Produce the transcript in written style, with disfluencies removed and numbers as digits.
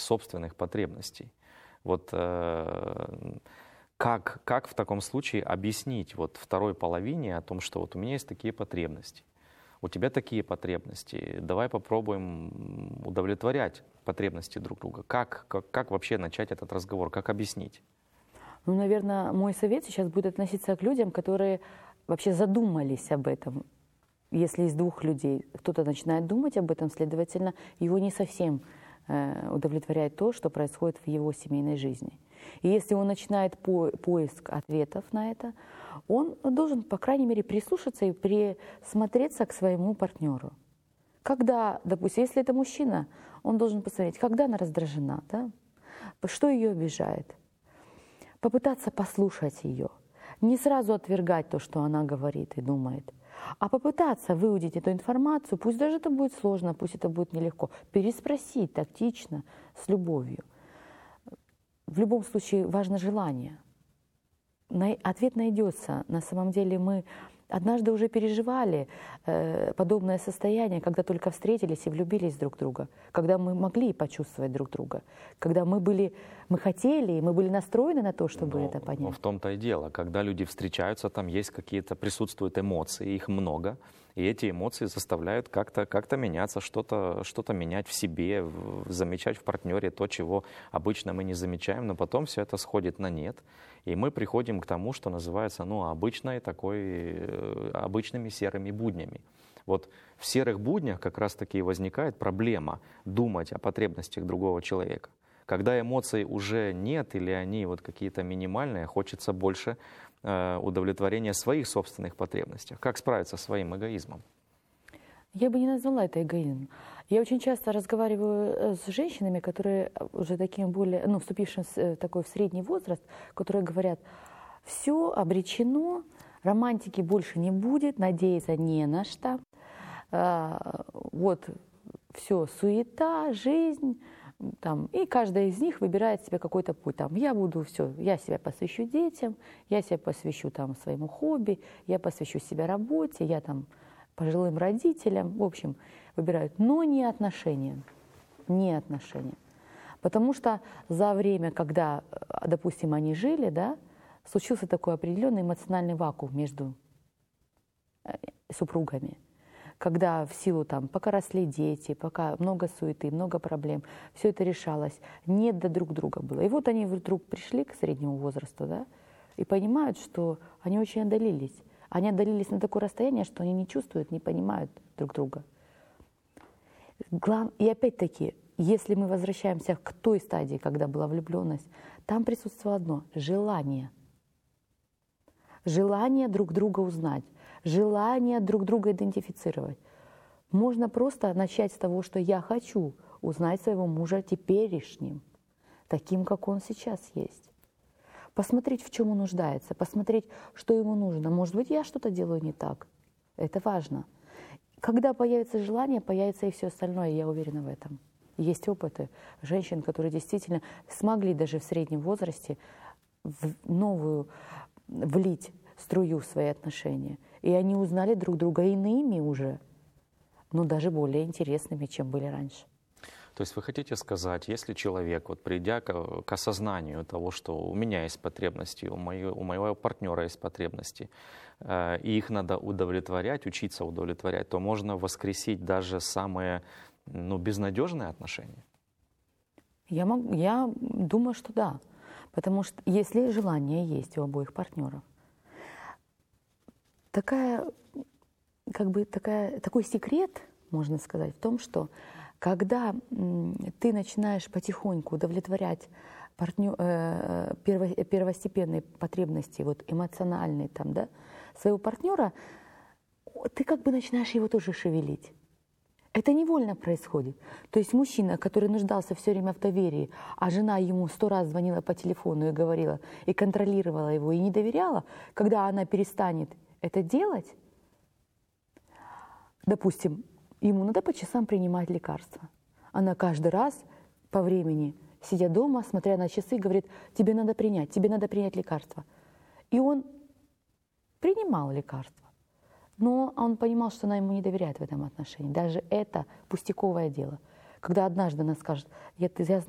собственных потребностей. Вот как в таком случае объяснить вот второй половине о том, что вот у меня есть такие потребности, у тебя такие потребности, давай попробуем удовлетворять потребности друг друга. Как вообще начать этот разговор, как объяснить? Ну, наверное, мой совет сейчас будет относиться к людям, которые вообще задумались об этом. Если из двух людей кто-то начинает думать об этом, следовательно, его не совсем удовлетворяет то, что происходит в его семейной жизни. И если он начинает поиск ответов на это, он должен, по крайней мере, прислушаться и присмотреться к своему партнеру. Когда, допустим, если это мужчина, он должен посмотреть, когда она раздражена, да? Что ее обижает. Попытаться послушать ее. Не сразу отвергать то, что она говорит и думает, а попытаться выудить эту информацию, пусть даже это будет сложно, пусть это будет нелегко, переспросить тактично, с любовью. В любом случае важно желание. Ответ найдется. На самом деле мы однажды уже переживали подобное состояние, когда только встретились и влюбились друг в друга, когда мы могли почувствовать друг друга, когда мы хотели, и мы были настроены на то, чтобы это понять. Но в том-то и дело, когда люди встречаются, там есть какие-то, присутствуют эмоции, их много, и эти эмоции заставляют как-то меняться, что-то менять в себе, замечать в партнере то, чего обычно мы не замечаем, но потом все это сходит на нет, и мы приходим к тому, что называется, обычными серыми буднями. Вот в серых буднях как раз-таки и возникает проблема думать о потребностях другого человека. Когда эмоций уже нет или они вот какие-то минимальные, хочется больше удовлетворения своих собственных потребностей. Как справиться со своим эгоизмом? Я бы не назвала это эгоизмом. Я очень часто разговариваю с женщинами, которые уже таким более, вступившим в средний возраст, которые говорят, все обречено, романтики больше не будет, надеяться не на что. Вот все, суета, жизнь. И каждая из них выбирает себе какой-то путь. Я себя посвящу детям, я себя посвящу своему хобби, я посвящу себя работе, я пожилым родителям. В общем, выбирают, но не отношения. Не отношения. Потому что за время, когда, допустим, они жили, случился такой определенный эмоциональный вакуум между супругами. Когда в силу пока росли дети, пока много суеты, много проблем, все это решалось, не до друг друга было. И вот они вдруг пришли к среднему возрасту, и понимают, что они очень отдалились. Они отдалились на такое расстояние, что они не чувствуют, не понимают друг друга. И опять-таки, если мы возвращаемся к той стадии, когда была влюбленность, там присутствовало одно — желание. Желание друг друга узнать, желание друг друга идентифицировать. Можно просто начать с того, что я хочу узнать своего мужа теперешним, таким, как он сейчас есть. Посмотреть, в чем он нуждается, посмотреть, что ему нужно. Может быть, я что-то делаю не так. Это важно. Когда появится желание, появится и все остальное, я уверена в этом. Есть опыты женщин, которые действительно смогли даже в среднем возрасте влить струю в свои отношения. И они узнали друг друга иными уже, но даже более интересными, чем были раньше. То есть вы хотите сказать, если человек, придя к осознанию того, что у меня есть потребности, у моего партнера есть потребности, и их надо удовлетворять, учиться удовлетворять, то можно воскресить даже самые безнадежные отношения? Я думаю, что да. Потому что если желание есть у обоих партнеров, такой секрет, можно сказать, в том, что когда ты начинаешь потихоньку удовлетворять первостепенные потребности, эмоциональные своего партнера, ты начинаешь его тоже шевелить. Это невольно происходит. То есть мужчина, который нуждался все время в доверии, а жена ему 100 раз звонила по телефону и говорила, и контролировала его, и не доверяла, когда она перестанет это делать, допустим, ему надо по часам принимать лекарства. Она каждый раз по времени, сидя дома, смотря на часы, говорит, тебе надо принять лекарство. И он принимал лекарства. Но он понимал, что она ему не доверяет в этом отношении. Даже это пустяковое дело. Когда однажды она скажет, я